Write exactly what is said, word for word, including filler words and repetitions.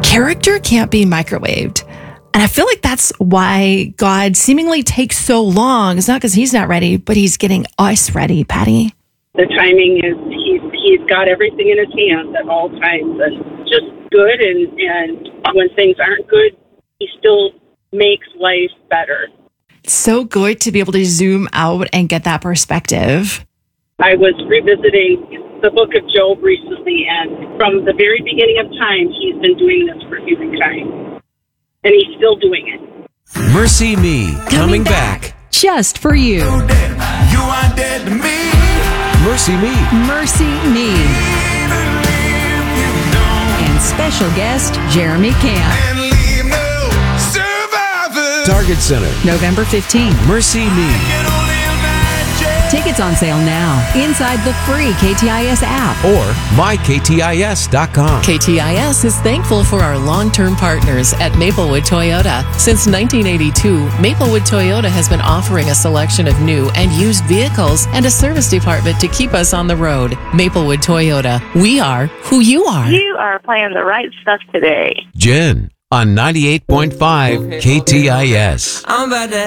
Character can't be microwaved. And I feel like that's why God seemingly takes so long. It's not because he's not ready, but he's getting us ready, Patty. The timing is, he's, he's got everything in his hands at all times, and just good. And, and when things aren't good, he still makes life better. It's so good to be able to zoom out and get that perspective. I was revisiting the book of Job recently, and from the very beginning of time, he's been doing this for humankind. And he's still doing it. Mercy Me, coming, coming back. back. Just for you. You are dead to me. Mercy Me. Mercy Me. And special guest, Jeremy Camp. And leave no survivors. Target Center. November fifteenth. Mercy Me. Tickets on sale now inside the free K T I S app or my K T I S dot com. K T I S is thankful for our long-term partners at Maplewood Toyota. Since nineteen eighty-two, Maplewood Toyota has been offering a selection of new and used vehicles and a service department to keep us on the road. Maplewood Toyota. We are who you are. You are playing the right stuff today. Jen on ninety-eight point five K T I S. I'm about to